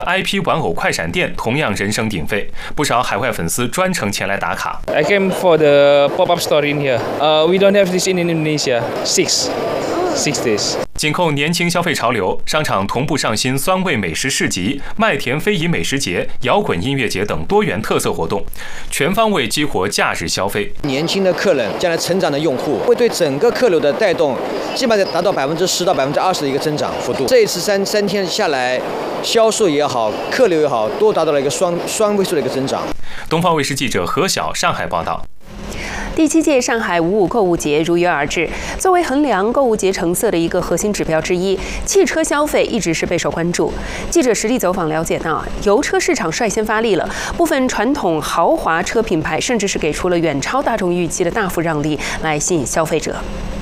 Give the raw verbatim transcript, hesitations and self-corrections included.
I P 玩偶快闪店同样人声鼎沸，不少海外粉丝专程前来打卡。 I came for the pop-up store in here. Uh, we don't have this in Indonesia. Six, six days. 紧扣年轻消费潮流，商场同步上新酸味美食市集、麦田非遗美食节、摇滚音乐节等多元特色活动，全方位激活假日消费。 年轻的客人，将来成长的用户，会对整个客流的带动，基本上达到百分之十到百分之二十的一个增长幅度。这一次三三天下来，销售也好，客流也好，都达到了一个双双位数的一个增长。 东方卫视记者何晓上海报道。 第七届上海五五购物节如约而至，作为衡量购物节成色的一个核心指标之一，汽车消费一直是备受关注。记者实地走访了解到，油车市场率先发力了，部分传统豪华车品牌甚至是给出了远超大众预期的大幅让利，来吸引消费者。